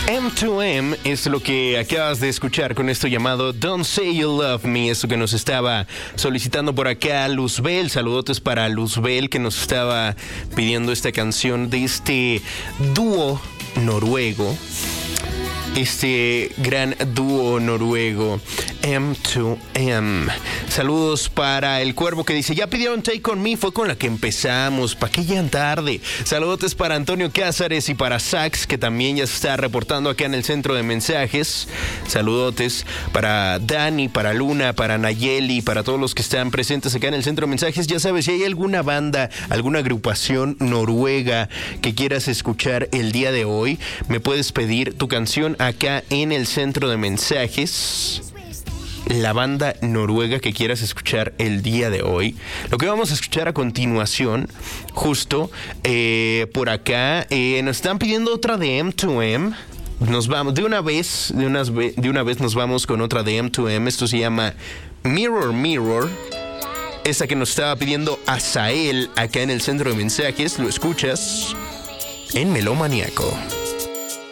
M2M es lo que acabas de escuchar con esto llamado Don't Say You Love Me, esto que nos estaba solicitando por acá Luzbel. Saludotes para Luzbel, que nos estaba pidiendo esta canción de este dúo noruego. Este gran dúo noruego, M2M. Saludos para el Cuervo, que dice: ya pidieron Take On Me, fue con la que empezamos, ¿para qué llegan tarde? Saludos para Antonio Cázares y para Sax, que también ya se está reportando acá en el centro de mensajes. Saludotes para Dani, para Luna, para Nayeli, para todos los que están presentes acá en el centro de mensajes. Ya sabes, si hay alguna banda, alguna agrupación noruega que quieras escuchar el día de hoy, me puedes pedir tu canción acá en el centro de mensajes. La banda noruega que quieras escuchar el día de hoy. Lo que vamos a escuchar a continuación, justo por acá, nos están pidiendo otra de M2M. Nos vamos de una vez nos vamos con otra de M2M. Esto se llama Mirror Mirror. Esta que nos estaba pidiendo Azael acá en el centro de mensajes. Lo escuchas en Melómaniaco.